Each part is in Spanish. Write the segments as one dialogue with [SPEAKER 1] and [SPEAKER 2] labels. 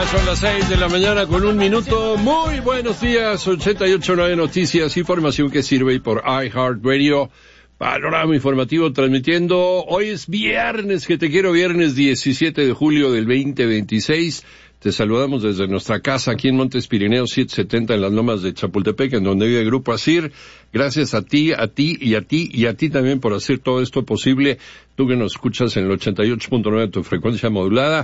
[SPEAKER 1] Ya son las 6 de la mañana con 1 minuto. Muy buenos días. 88.9 Noticias, información que sirve, y por iHeartRadio. Panorama informativo transmitiendo. Hoy es viernes, que te quiero, viernes 17 de julio del 2026. Te saludamos desde nuestra casa aquí en Montes Pirineos 770 en las Lomas de Chapultepec, en donde vive el Grupo ASIR. Gracias a ti también por hacer todo esto posible. Tú que nos escuchas en el 88.9 de tu frecuencia modulada,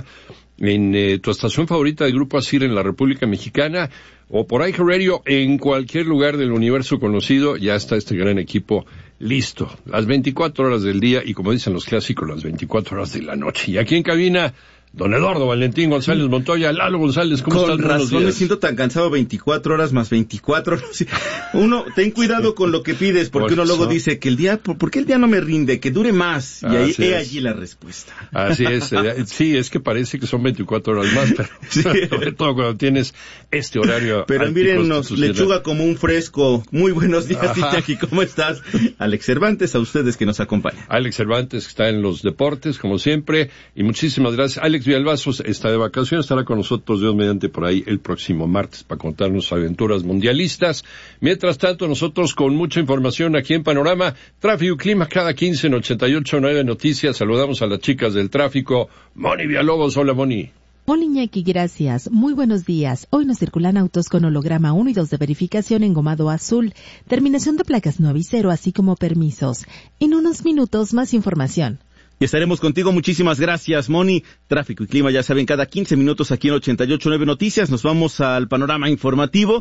[SPEAKER 1] en tu estación favorita del Grupo ASIR en la República Mexicana, o por iHeartRadio en cualquier lugar del universo conocido. Ya está este gran equipo listo, las 24 horas del día, y como dicen los clásicos, las 24 horas de la noche. Y aquí en cabina, don Eduardo Valentín González Montoya. Lalo González, ¿cómo estás?
[SPEAKER 2] Con razón me siento tan cansado, 24 horas más 24. Uno, ten cuidado con lo que pides, porque uno luego dice que el día, ¿por qué el día no me rinde? Que dure más. Y ahí, allí la respuesta.
[SPEAKER 1] Así es. Sí, es que parece que son 24 horas más, pero sí, sobre todo cuando tienes este horario.
[SPEAKER 2] Pero mírennos, lechuga como un fresco. Muy buenos días, Iñaki, ¿cómo estás? Alex Cervantes, a ustedes que nos acompañan.
[SPEAKER 1] Alex Cervantes, que está en los deportes, como siempre, y muchísimas gracias. Alex Villalbazo está de vacaciones, estará con nosotros, Dios mediante, por ahí el próximo martes para contarnos aventuras mundialistas. Mientras tanto, nosotros con mucha información aquí en Panorama, tráfico y clima cada 15 en 88.9 Noticias. Saludamos a las chicas del tráfico. Moni Villalobos, hola Moni.
[SPEAKER 3] Hola Iñaki, gracias. Muy buenos días. Hoy nos circulan autos con holograma 1 y 2 de verificación engomado azul, terminación de placas 9 y 0, así como permisos. En unos minutos más información.
[SPEAKER 2] Y estaremos contigo. Muchísimas gracias, Moni. Tráfico y clima, ya saben, cada 15 minutos aquí en 88.9 Noticias. Nos vamos al panorama informativo.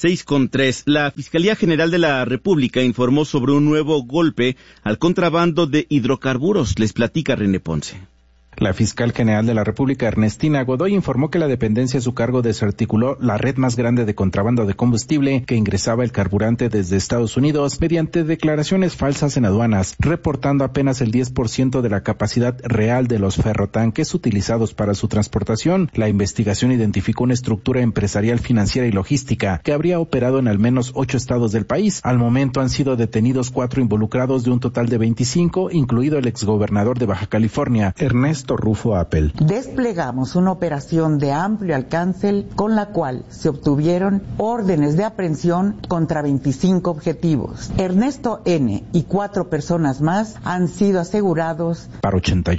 [SPEAKER 2] 6:3. La Fiscalía General de la República informó sobre un nuevo golpe al contrabando de hidrocarburos. Les platica René Ponce.
[SPEAKER 4] La fiscal general de la República, Ernestina Godoy, informó que la dependencia a su cargo desarticuló la red más grande de contrabando de combustible que ingresaba el carburante desde Estados Unidos mediante declaraciones falsas en aduanas, reportando apenas el 10% de la capacidad real de los ferrotanques utilizados para su transportación. La investigación identificó una estructura empresarial, financiera y logística que habría operado en al menos 8 estados del país. Al momento han sido detenidos 4 involucrados de un total de 25, incluido el exgobernador de Baja California, Ernesto Rufo Appel.
[SPEAKER 5] Desplegamos una operación de amplio alcance con la cual se obtuvieron órdenes de aprehensión contra 25 objetivos. Ernesto N. y 4 personas más han sido asegurados.
[SPEAKER 4] Para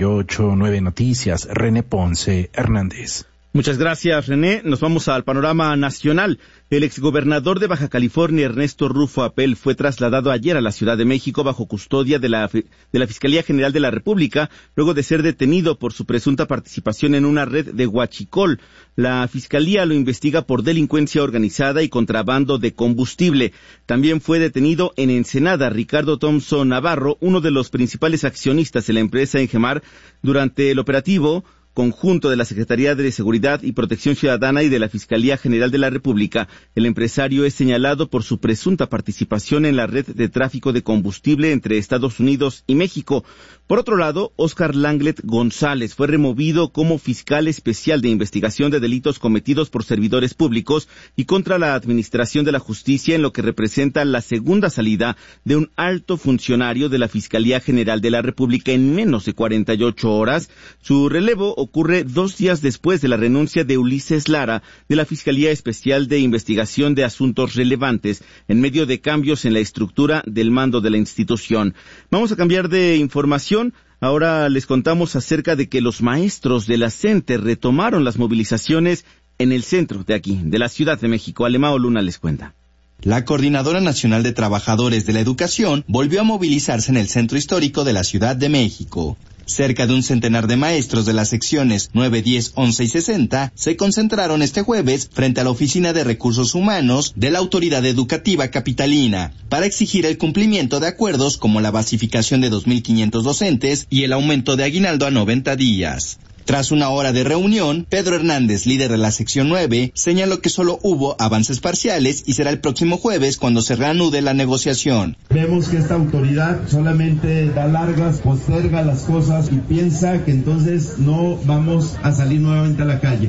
[SPEAKER 4] 88.9 Noticias, René Ponce Hernández.
[SPEAKER 2] Muchas gracias, René. Nos vamos al panorama nacional. El exgobernador de Baja California, Ernesto Rufo Appel, fue trasladado ayer a la Ciudad de México bajo custodia de la Fiscalía General de la República, luego de ser detenido por su presunta participación en una red de huachicol. La Fiscalía lo investiga por delincuencia organizada y contrabando de combustible. También fue detenido en Ensenada Ricardo Thompson Navarro, uno de los principales accionistas de la empresa Engemar, durante el operativo conjunto de la Secretaría de Seguridad y Protección Ciudadana y de la Fiscalía General de la República. El empresario es señalado por su presunta participación en la red de tráfico de combustible entre Estados Unidos y México. Por otro lado, Óscar Langlet González fue removido como fiscal especial de investigación de delitos cometidos por servidores públicos y contra la Administración de la Justicia, en lo que representa la segunda salida de un alto funcionario de la Fiscalía General de la República en menos de 48 horas. Su relevo ocurre 2 días después de la renuncia de Ulises Lara de la Fiscalía Especial de Investigación de Asuntos Relevantes, en medio de cambios en la estructura del mando de la institución. Vamos a cambiar de información. Ahora les contamos acerca de que los maestros de la CENTE retomaron las movilizaciones en el centro de aquí, de la Ciudad de México. Alemao Luna les cuenta.
[SPEAKER 6] La Coordinadora Nacional de Trabajadores de la Educación volvió a movilizarse en el centro histórico de la Ciudad de México. Cerca de un centenar de maestros de las secciones 9, 10, 11 y 60 se concentraron este jueves frente a la Oficina de Recursos Humanos de la Autoridad Educativa Capitalina para exigir el cumplimiento de acuerdos como la basificación de 2.500 docentes y el aumento de aguinaldo a 90 días. Tras una hora de reunión, Pedro Hernández, líder de la sección 9, señaló que solo hubo avances parciales y será el próximo jueves cuando se reanude la negociación.
[SPEAKER 7] Vemos que esta autoridad solamente da largas, posterga las cosas y piensa que entonces no vamos a salir nuevamente a la calle.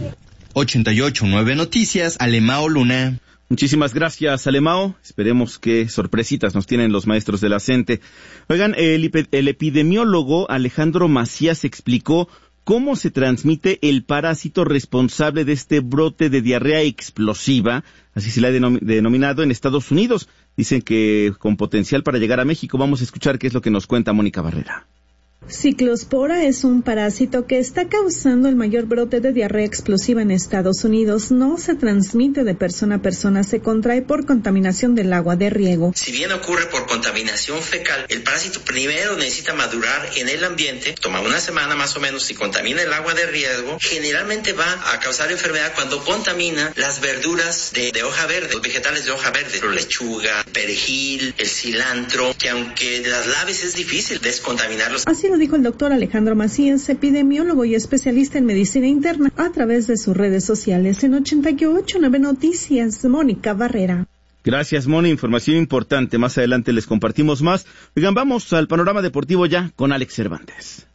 [SPEAKER 6] 88.9 Noticias, Alemao Luna.
[SPEAKER 2] Muchísimas gracias, Alemao. Esperemos que sorpresitas nos tienen los maestros de la CENTE. Oigan, el epidemiólogo Alejandro Macías explicó cómo se transmite el parásito responsable de este brote de diarrea explosiva, así se le ha denominado en Estados Unidos. Dicen que con potencial para llegar a México. Vamos a escuchar qué es lo que nos cuenta Mónica Barrera.
[SPEAKER 8] Ciclospora es un parásito que está causando el mayor brote de diarrea explosiva en Estados Unidos. No se transmite de persona a persona, se contrae por contaminación del agua de riego.
[SPEAKER 9] Si bien ocurre por contaminación fecal, el parásito primero necesita madurar en el ambiente, toma una semana más o menos. Si contamina el agua de riego, generalmente va a causar enfermedad cuando contamina las verduras de hoja verde, los vegetales de hoja verde, la lechuga, el perejil, el cilantro, que aunque las laves es difícil descontaminarlos.
[SPEAKER 8] Así lo dijo el doctor Alejandro Macías, epidemiólogo y especialista en medicina interna, a través de sus redes sociales. En 88.9 Noticias, Mónica Barrera.
[SPEAKER 2] Gracias, Moni. Información importante. Más adelante les compartimos más. Oigan, vamos al panorama deportivo ya con Alex Cervantes.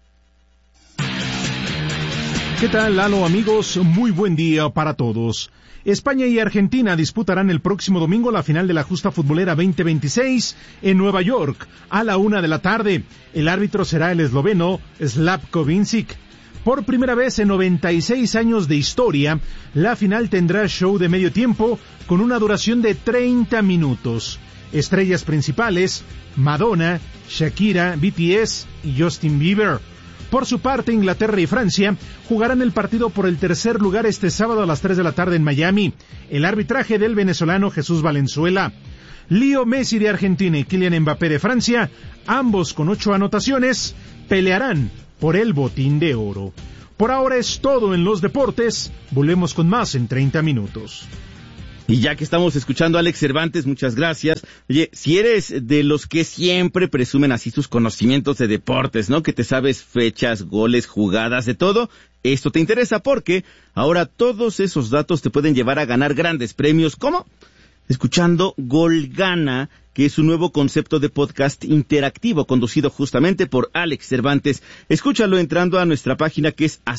[SPEAKER 10] ¿Qué tal, Lalo, amigos? Muy buen día para todos. España y Argentina disputarán el próximo domingo la final de la Justa Futbolera 2026 en Nueva York a la 1:00 p.m. El árbitro será el esloveno Slavko Vincic. Por primera vez en 96 años de historia, la final tendrá show de medio tiempo con una duración de 30 minutos. Estrellas principales: Madonna, Shakira, BTS y Justin Bieber. Por su parte, Inglaterra y Francia jugarán el partido por el tercer lugar este sábado a las 3:00 p.m. en Miami. El arbitraje del venezolano Jesús Valenzuela. Leo Messi de Argentina y Kylian Mbappé de Francia, ambos con 8 anotaciones, pelearán por el botín de oro. Por ahora es todo en los deportes. Volvemos con más en 30 minutos.
[SPEAKER 2] Y ya que estamos escuchando a Alex Cervantes, muchas gracias. Oye, si eres de los que siempre presumen así sus conocimientos de deportes, ¿no? Que te sabes fechas, goles, jugadas, de todo, esto te interesa porque ahora todos esos datos te pueden llevar a ganar grandes premios. ¿Cómo? Escuchando Gol Gana, que es un nuevo concepto de podcast interactivo conducido justamente por Alex Cervantes. Escúchalo entrando a nuestra página que es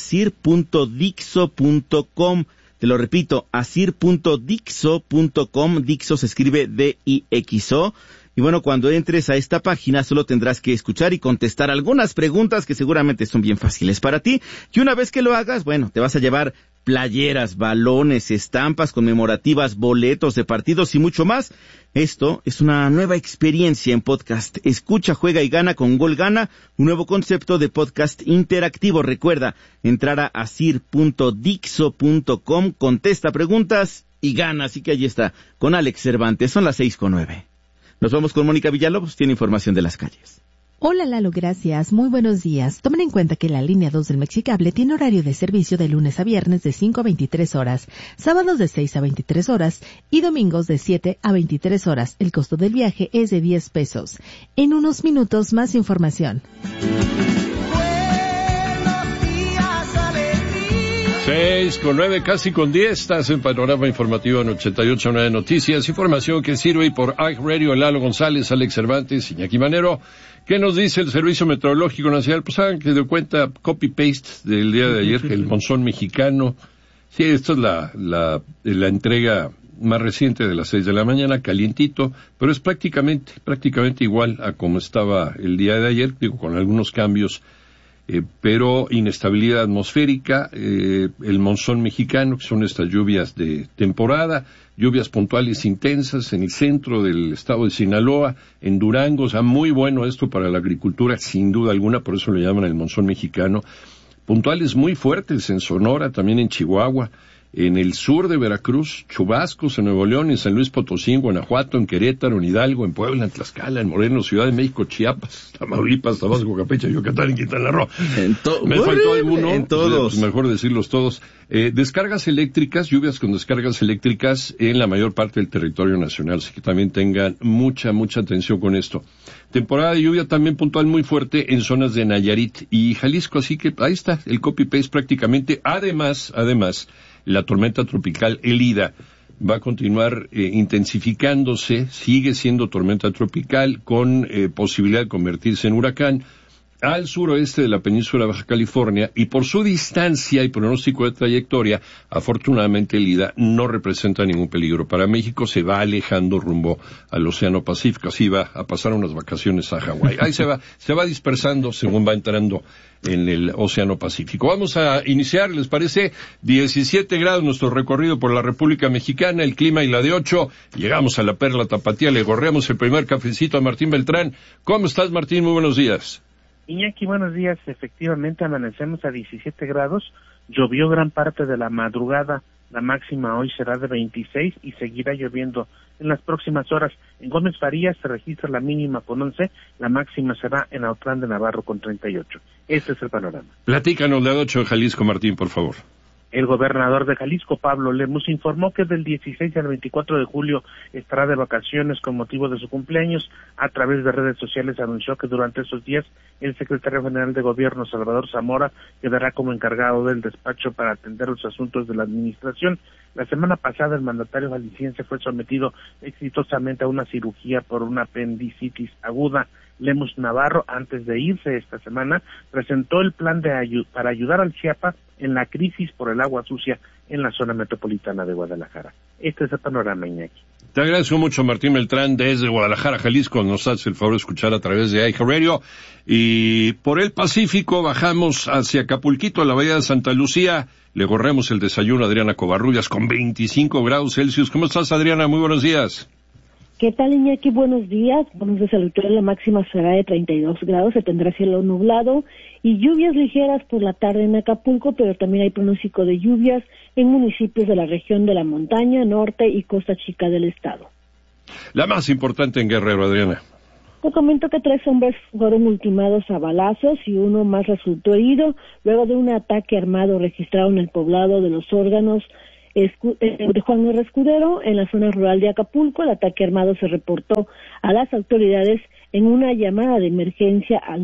[SPEAKER 2] asir.dixo.com. Te lo repito, asir.dixo.com, Dixo se escribe D-I-X-O. Y bueno, cuando entres a esta página solo tendrás que escuchar y contestar algunas preguntas que seguramente son bien fáciles para ti. Y una vez que lo hagas, bueno, te vas a llevar playeras, balones, estampas conmemorativas, boletos de partidos y mucho más. Esto es una nueva experiencia en podcast. Escucha, juega y gana con Gol Gana, un nuevo concepto de podcast interactivo. Recuerda, entrar a asir.dixo.com, contesta preguntas y gana. Así que allí está, con Alex Cervantes. Son las 6:09. Nos vamos con Mónica Villalobos, tiene información de las calles.
[SPEAKER 3] Hola Lalo, gracias. Muy buenos días. Tomen en cuenta que la línea 2 del Mexicable tiene horario de servicio de lunes a viernes de 5 a 23 horas, sábados de 6 a 23 horas y domingos de 7 a 23 horas. El costo del viaje es de 10 pesos. En unos minutos más información.
[SPEAKER 1] 6:09, casi con 10, estás en Panorama Informativo en 88.9 Noticias, información que sirve y por iHeartRadio, Lalo González, Alex Cervantes, Iñaki Manero. ¿Qué nos dice el Servicio Meteorológico Nacional? Pues hagan que de cuenta copy-paste del día de ayer, el monzón mexicano. Sí, esta es la entrega más reciente de las 6 de la mañana, calientito, pero es prácticamente igual a como estaba el día de ayer, digo, con algunos cambios, pero inestabilidad atmosférica, el monzón mexicano, que son estas lluvias de temporada, lluvias puntuales intensas en el centro del estado de Sinaloa, en Durango. O sea, muy bueno esto para la agricultura, sin duda alguna, por eso le llaman el monzón mexicano. Puntuales muy fuertes en Sonora, también en Chihuahua, en el sur de Veracruz, chubascos en Nuevo León, en San Luis Potosí, en Guanajuato, en Querétaro, en Hidalgo, en Puebla, en Tlaxcala, en Morelos, Ciudad de México, Chiapas, Tamaulipas, Tabasco, Campeche, Yucatán y Quintana Roo. Me faltó alguno,
[SPEAKER 2] en todos.
[SPEAKER 1] Pues mejor decirlos todos. Descargas eléctricas, lluvias con descargas eléctricas en la mayor parte del territorio nacional, así que también tengan mucha atención con esto. Temporada de lluvia también puntual muy fuerte en zonas de Nayarit y Jalisco, así que ahí está el copy-paste prácticamente. Además, la tormenta tropical Elida va a continuar intensificándose, sigue siendo tormenta tropical con posibilidad de convertirse en huracán. al suroeste de la península de Baja California, y por su distancia y pronóstico de trayectoria, afortunadamente el IDA no representa ningún peligro para México, se va alejando rumbo al Océano Pacífico, así va a pasar unas vacaciones a Hawái. Ahí se va dispersando según va entrando en el Océano Pacífico. Vamos a iniciar, ¿les parece? 17 grados nuestro recorrido por la República Mexicana, el clima y la de 8, llegamos a la Perla Tapatía, le gorreamos el primer cafecito a Martín Beltrán. ¿Cómo estás, Martín? Muy buenos días.
[SPEAKER 11] Iñaki, buenos días. Efectivamente, amanecemos a 17 grados. Llovió gran parte de la madrugada. La máxima hoy será de 26 y seguirá lloviendo en las próximas horas. En Gómez Farías se registra la mínima con 11, la máxima será en Autlán de Navarro con 38. Este es el panorama.
[SPEAKER 1] Platícanos de 8 de Jalisco, Martín, por favor.
[SPEAKER 11] El gobernador de Jalisco, Pablo Lemus, informó que del 16 al 24 de julio estará de vacaciones con motivo de su cumpleaños. A través de redes sociales anunció que durante esos días el secretario general de Gobierno, Salvador Zamora, quedará como encargado del despacho para atender los asuntos de la administración. La semana pasada el mandatario jalisciense fue sometido exitosamente a una cirugía por una apendicitis aguda. Lemus Navarro, antes de irse esta semana, presentó el plan para ayudar al Chiapas en la crisis por el agua sucia en la zona metropolitana de Guadalajara. Este es el panorama, Iñaki.
[SPEAKER 1] Te agradezco mucho, Martín Beltrán, desde Guadalajara, Jalisco. Nos hace el favor de escuchar a través de iHeartRadio. Y por el Pacífico bajamos hacia Acapulquito, a la bahía de Santa Lucía. Le gorremos el desayuno a Adriana Covarrubias con 25 grados Celsius. ¿Cómo estás, Adriana? Muy buenos días.
[SPEAKER 12] ¿Qué tal, Iñaki? Buenos días. Buenos días, auditorio. La máxima será de 32 grados, se tendrá cielo nublado y lluvias ligeras por la tarde en Acapulco, pero también hay pronóstico de lluvias en municipios de la región de la montaña, norte y costa chica del estado.
[SPEAKER 1] La más importante en Guerrero, Adriana.
[SPEAKER 12] Te comento que 3 hombres fueron ultimados a balazos y uno más resultó herido luego de un ataque armado registrado en el poblado de Los Órganos de Juan R. Escudero, en la zona rural de Acapulco. El ataque armado se reportó a las autoridades en una llamada de emergencia al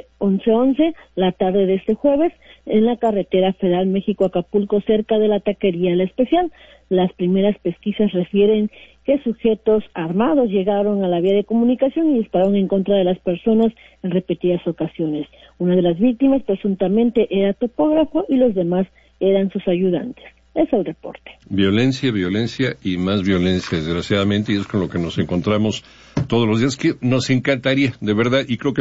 [SPEAKER 12] 911 la tarde de este jueves en la carretera federal México-Acapulco, cerca de la taquería La Especial. Las primeras pesquisas refieren que sujetos armados llegaron a la vía de comunicación y dispararon en contra de las personas en repetidas ocasiones. Una de las víctimas presuntamente era topógrafo y los demás eran sus ayudantes. Es el reporte.
[SPEAKER 1] Violencia, violencia y más violencia, desgraciadamente, y es con lo que nos encontramos todos los días, que nos encantaría, de verdad, y creo que